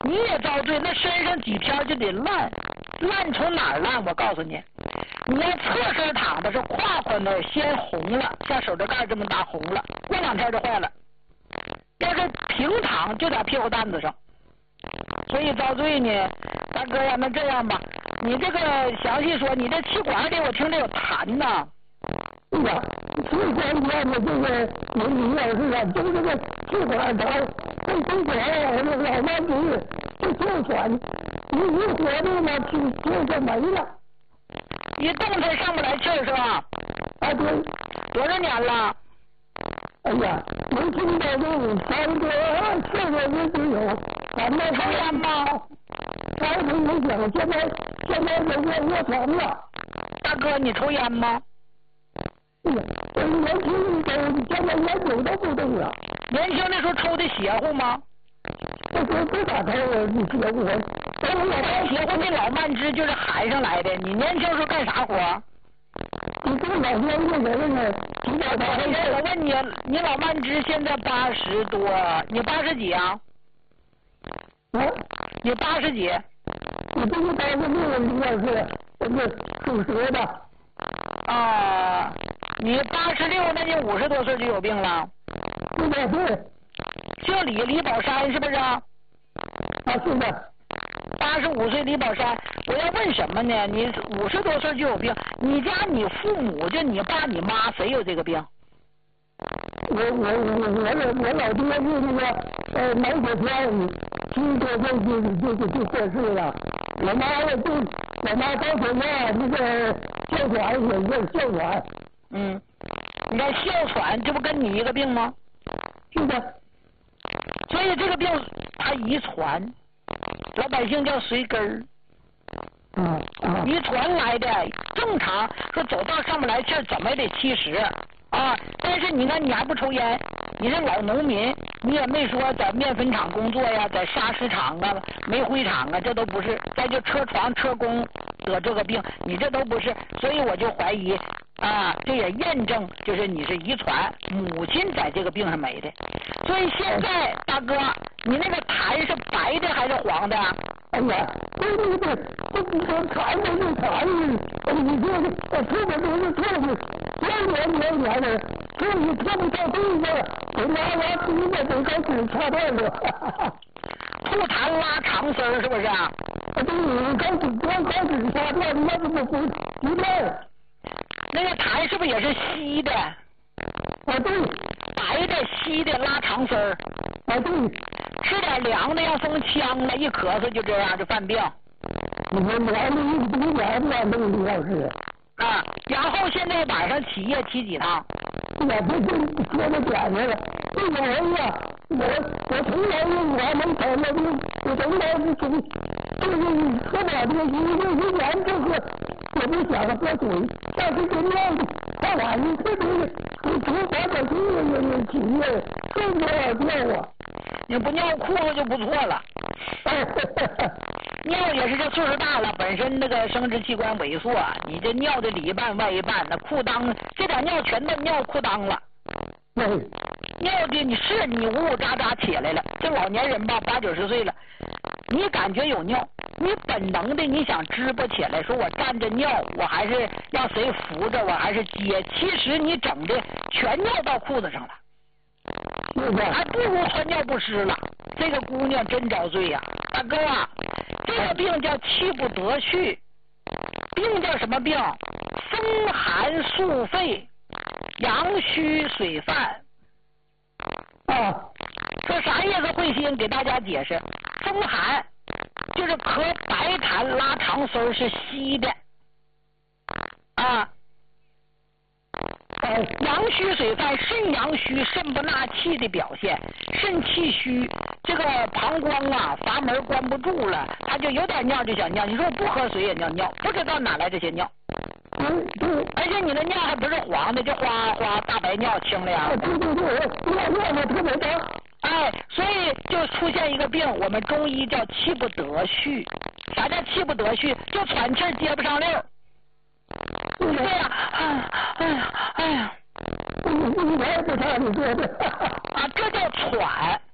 你也遭罪，那身上几天就得烂，烂从哪儿烂？我告诉你，你要侧身躺的是胯胯那儿先红了，像手指盖这么大红了，过2天就坏了。要是平躺就在屁股蛋子上，所以遭罪呢。大哥呀，那这样吧，你这个详细说，你这气管里我听着有痰呐。 哎呀，最关键的这个你要是啊，就这个气管疼，这气管啊，那老慢支，这哮喘，你一活动呢，气就没了。 一动弹上不来气儿是吧？ 啊，对。 多少年了？ 哎呀，能听到这3个4个月就有，咱们抽烟吗？ 开始没想，现在有个卧床了。 大哥，你抽烟吗？ 哎呀，我年轻的时候，现在烟酒都不动了。 年轻的时候抽的邪乎吗？ 这不咋抽啊，你邪乎？ 邪乎，那老慢支就是喊上来的。你年轻时候干啥活？ 你这老年的人呢？ 我问你，你老慢支现在80多，你80几啊？你80几？ 我这个86，应该是属蛇的。 啊，你86，那你50多岁就有病了。 对。 姓李宝山是不是啊？ 啊，是的。 85岁李宝山，我要问什么呢？你50多岁就有病，你家你父母就你爸你妈谁有这个病？ 我老爹是那个脑血栓，70多岁就过世了。我妈高血压，那个哮喘也是哮喘。 你看哮喘，这不跟你一个病吗？ 是的。 所以这个病它遗传，老百姓叫随根儿。遗传来的，正常说走道上不来气儿，怎么也得70啊。但是你看你还不抽烟，你是老农民，你也没说在面粉厂工作呀，在砂石厂啊、煤灰厂啊，这都不是。再就车床车工得这个病，你这都不是。所以我就怀疑啊，这也验证就是你是遗传，母亲在这个病上没的。所以现在大哥，你那个痰是白的还是黄的？ 哎呀，这痰都是痰，你说这吐的都是吐的，年的，吐你吐不到肚子，得拉鼻子，得搞指插袋子。 吐痰拉长丝儿是不是啊？ 对，搞指插袋子，那不对。 那个痰是不是也是稀的？ 啊，对。 白的稀的拉长丝儿。 啊，对。 吃点凉的，要封腔了，一咳嗽就这样就犯病。 你说凉的一堵凉的，那个要是。 啊，然后现在晚上起夜起几趟？ 我不是说的点子了，这个人呀，我从来我还没得过病，我从来是就是喝点这个一年就喝，我不想喝水，但是这尿到晚上特别你从早点去起夜，睡不着觉啊。 你不尿裤子就不错了。尿也是这岁数大了，本身那个生殖器官萎缩，你这尿的里一半外一半，那裤裆这点尿全都尿裤裆了。尿的你呜呜喳喳起来了，这老年人吧，80、90岁了，你感觉有尿，你本能的你想支棱起来，说我站着尿，我还是让谁扶着，我还是接，其实你整的全尿到裤子上了。还不如穿尿不湿了。这个姑娘真遭罪呀，大哥啊，这个病叫气不得续，病叫什么病？风寒宿肺，阳虚水泛。说啥意思？慧心给大家解释，风寒就是咳白痰拉长丝是稀的啊。阳虚水泛，肾阳虚，肾不纳气的表现，肾气虚，这个膀胱啊阀门关不住了，他就有点尿就想尿。你说不喝水也尿尿，不知道哪来这些尿。而且你的尿还不是黄的，就哗哗大白尿，清凉。 尿的特别多。 所以就出现一个病，我们中医叫气不得续。啥叫气不得续？就喘气接不上溜。对呀，哎呀， 你不差你说的啊，这叫喘。